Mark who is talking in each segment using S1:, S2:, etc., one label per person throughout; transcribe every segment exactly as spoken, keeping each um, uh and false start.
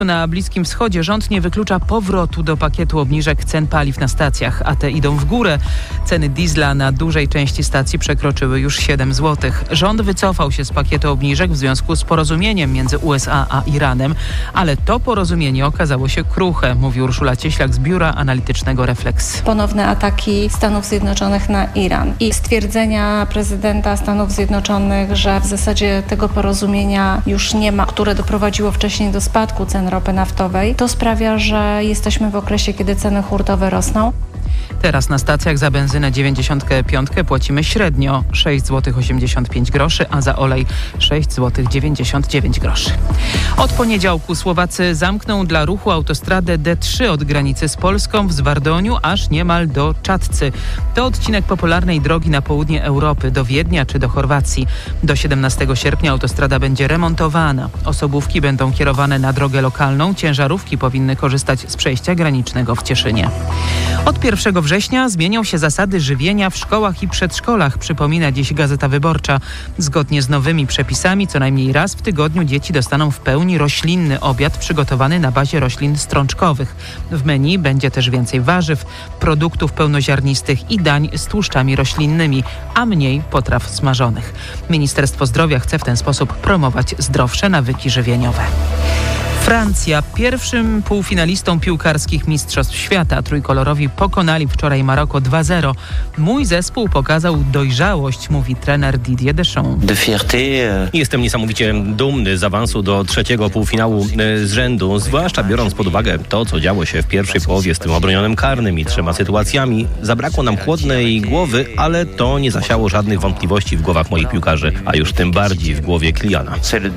S1: Na Bliskim Wschodzie rząd nie wyklucza powrotu do pakietu obniżek cen paliw na stacjach, a te idą w górę. Ceny diesla na dużej części stacji przekroczyły już siedem złotych. Rząd wycofał się z pakietu obniżek w związku z porozumieniem między U S A a Iranem, ale to porozumienie okazało się kruche, mówi Urszula Cieślak z Biura Analitycznego Reflex.
S2: Ponowne ataki Stanów Zjednoczonych na Iran i stwierdzenia prezydenta Stanów Zjednoczonych, że w zasadzie tego porozumienia już nie ma, które doprowadziło wcześniej do spadku cen ropy naftowej, to sprawia, że jesteśmy w okresie, kiedy ceny hurtowe rosną.
S1: Teraz na stacjach za benzynę dziewięćdziesiąt pięć płacimy średnio sześć złotych osiemdziesiąt pięć groszy, a za olej sześć złotych dziewięćdziesiąt dziewięć groszy. Od poniedziałku Słowacy zamkną dla ruchu autostradę D trzy od granicy z Polską w Zwardoniu aż niemal do Czadcy. To odcinek popularnej drogi na południe Europy, do Wiednia czy do Chorwacji. Do siedemnastego sierpnia autostrada będzie remontowana. Osobówki będą kierowane na drogę lokalną, ciężarówki powinny korzystać z przejścia granicznego w Cieszynie. Od pierwszego września zmienią się zasady żywienia w szkołach i przedszkolach, przypomina dziś Gazeta Wyborcza. Zgodnie z nowymi przepisami co najmniej raz w tygodniu dzieci dostaną w pełni roślinny obiad przygotowany na bazie roślin strączkowych. W menu będzie też więcej warzyw, produktów pełnoziarnistych i dań z tłuszczami roślinnymi, a mniej potraw smażonych. Ministerstwo Zdrowia chce w ten sposób promować zdrowsze nawyki żywieniowe. Francja pierwszym półfinalistą piłkarskich Mistrzostw Świata. Trójkolorowi pokonali wczoraj Maroko dwa zero. Mój zespół pokazał dojrzałość, mówi trener Didier Deschamps.
S3: Jestem niesamowicie dumny z awansu do trzeciego półfinału z rzędu, zwłaszcza biorąc pod uwagę to, co działo się w pierwszej połowie z tym obronionym karnym i trzema sytuacjami. Zabrakło nam chłodnej głowy, ale to nie zasiało żadnych wątpliwości w głowach moich piłkarzy, a już tym bardziej w głowie Kyliana.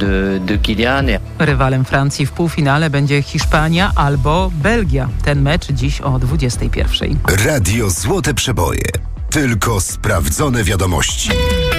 S1: Rywalem Francji w półfinale będzie Hiszpania albo Belgia. Ten mecz dziś o dwudziestej pierwszej.
S4: Radio Złote Przeboje. Tylko sprawdzone wiadomości.